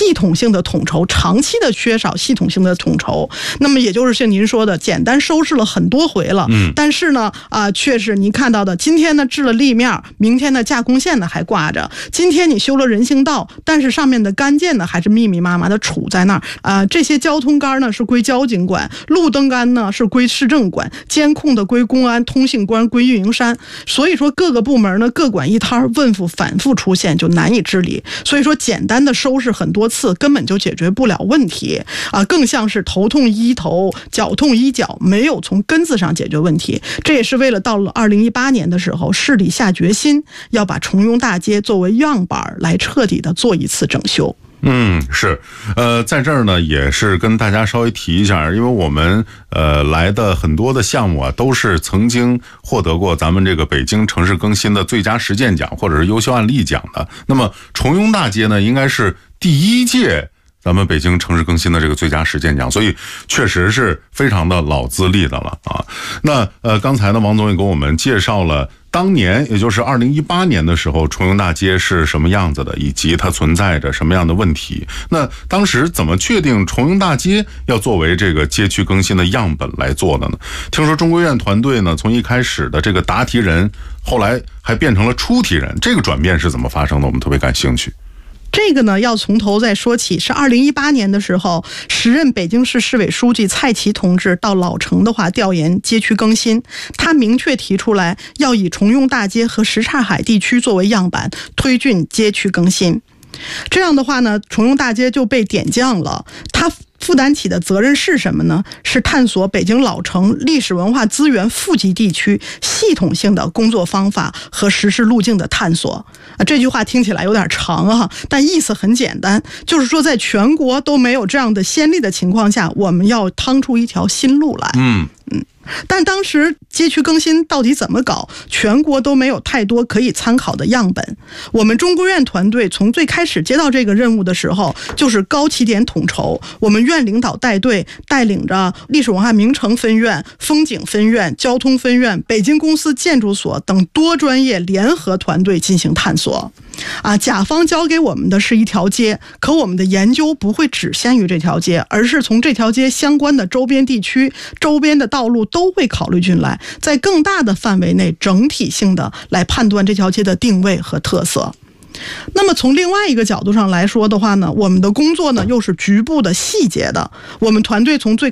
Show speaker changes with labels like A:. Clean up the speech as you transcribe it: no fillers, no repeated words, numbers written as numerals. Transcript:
A: 系统性的统筹，长期的缺少系统性的统筹。那么也就是像您说的，简单收拾了很多回了，但是呢却是您看到的，今天呢治了立面，明天呢架空线呢还挂着，今天你修了人行道，但是上面的干件呢还是密密麻麻的杵在那儿这些交通杆呢是归交警管，路灯杆呢是归市政管，监控的归公安，通信官归运营商。所以说各个部门呢各管一摊，问题反复出现，就难以治理。所以说简单的收拾很多次根本就解决不了问题更像是头痛医头，脚痛医脚，没有从根子上解决问题。这也是为了到了2018年的时候，市里下决心要把重庸大街作为样板来彻底的做一次整修。
B: 是，在这儿呢，也是跟大家稍微提一下，因为我们来的很多的项目都是曾经获得过咱们这个北京城市更新的最佳实践奖或者是优秀案例奖的。那么重庸大街呢，应该是第一届咱们北京城市更新的这个最佳实践奖，所以确实是非常的老资历的了啊。那刚才呢，王总也给我们介绍了当年，也就是2018年的时候，重庸大街是什么样子的，以及它存在着什么样的问题。那当时怎么确定重庸大街要作为这个街区更新的样本来做的呢？听说中国院团队呢，从一开始的这个答题人，后来还变成了出题人，这个转变是怎么发生的？我们特别感兴趣。
A: 这个呢要从头再说起，是2018年的时候，时任北京市市委书记蔡奇同志到老城的话调研街区更新，他明确提出来要以重庸大街和什刹海地区作为样板，推进街区更新。这样的话呢，重庸大街就被点将了。他负担起的责任是什么呢？是探索北京老城历史文化资源富集地区系统性的工作方法和实施路径的探索。这句话听起来有点长但意思很简单，就是说在全国都没有这样的先例的情况下，我们要趟出一条新路来。但当时街区更新到底怎么搞，全国都没有太多可以参考的样本。我们中国院团队从最开始接到这个任务的时候，就是高起点统筹，我们院领导带队，带领着历史文化名城分院、风景分院、交通分院、北京公司建筑所等多专业联合团队进行探索。甲方交给我们的是一条街，可我们的研究不会只限于这条街，而是从这条街相关的周边地区、周边的道路都会考虑进来，在更大的范围内整体性的来判断这条街的定位和特色。那么从另外一个角度上来说的话呢，我们的工作呢又是局部的细节的。我们团队从最